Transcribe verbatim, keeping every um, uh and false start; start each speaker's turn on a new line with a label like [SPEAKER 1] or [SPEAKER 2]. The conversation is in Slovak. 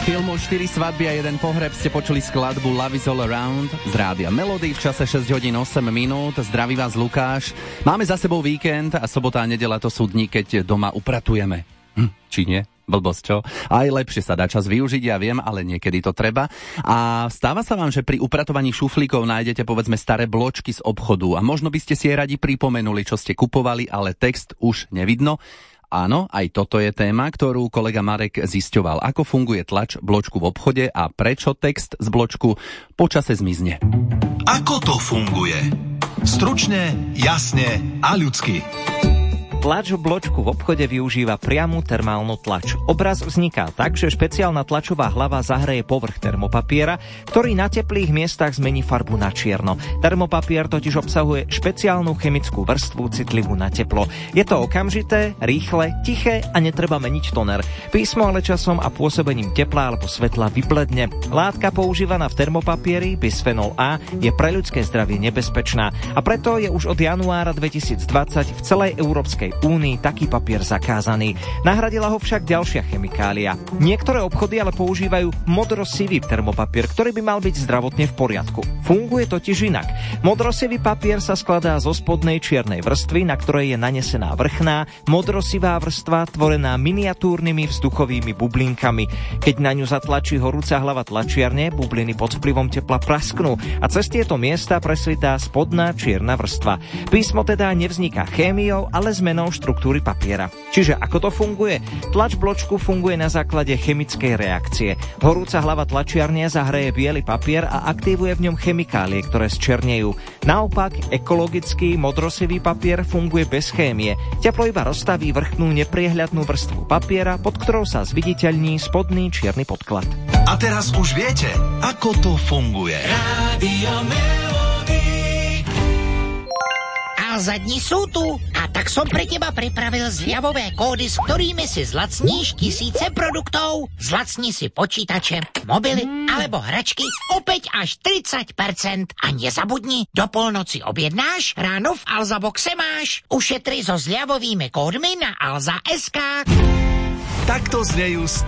[SPEAKER 1] filmu štyri svadby a jeden pohreb ste počuli skladbu Love is all around z rádia Melody v čase šesť hodín osem minút. Zdraví vás Lukáš. Máme za sebou víkend a sobota a nedeľa to sú dni, keď doma upratujeme. Hm, či nie? Blbosť, čo? Aj lepšie sa dá čas využiť, ja viem, ale niekedy to treba. A stáva sa vám, že pri upratovaní šuflíkov nájdete povedzme staré bločky z obchodu a možno by ste si aj radi pripomenuli, čo ste kupovali, ale text už nevidno. Áno, aj toto je téma, ktorú kolega Marek zisťoval. Ako funguje tlač bločku v obchode a prečo text z bločku počase zmizne.
[SPEAKER 2] Ako to funguje? Stručne, jasne a ľudsky.
[SPEAKER 3] Tlač v bločku v obchode využíva priamu termálnu tlač. Obraz vzniká tak, že špeciálna tlačová hlava zahreje povrch termopapiera, ktorý na teplých miestach zmení farbu na čierno. Termopapier totiž obsahuje špeciálnu chemickú vrstvu citlivú na teplo. Je to okamžité, rýchle, tiché a netreba meniť toner. Písmo ale časom a pôsobením tepla alebo svetla vybledne. Látka používaná v termopapieri, bisfenol A, je pre ľudské zdravie nebezpečná a preto je už od januára dvetisícdvadsať v celej Európskej únii taký papier zakázaný. Nahradila ho však ďalšia chemikália. Niektoré obchody ale používajú modrosivý termopapier, ktorý by mal byť zdravotne v poriadku. Funguje totiž inak. Modrosivý papier sa skladá zo spodnej čiernej vrstvy, na ktorej je nanesená vrchná, modrosivá vrstva tvorená miniatúrnymi vzduchovými bublinkami. Keď na ňu zatlačí horúca hlava tlačiarne, bubliny pod vplyvom tepla prasknú a cez tieto miesta presvitá spodná čierna vrstva. Písmo teda nevzniká chémiou, ale zmenou štruktúry papiera. Čiže ako to funguje? Tlač bločku funguje na základe chemickej reakcie. Horúca hlava tlačiarne zahreje biely papier a aktivuje v ňom chemikálie, ktoré zčernejú. Naopak, ekologický modrosivý papier funguje bez chémie. Teplo iba rozstaví vrchnú nepriehľadnú vrstvu papiera, pod ktorou sa zviditeľní spodný čierny podklad.
[SPEAKER 2] A teraz už viete, ako to funguje. Rádio Melody.
[SPEAKER 4] A dni sú tu a tak som pre teba pripravil zľavové kódy, s ktorými si zlacníš tisíce produktov. Zlacni si počítače, mobily alebo hračky opäť až tridsať percent. A nezabudni, do polnoci objednáš, ráno v Alza Boxe máš. Ušetri so zľavovými kódmi na alza bodka es ká.
[SPEAKER 2] Takto znejú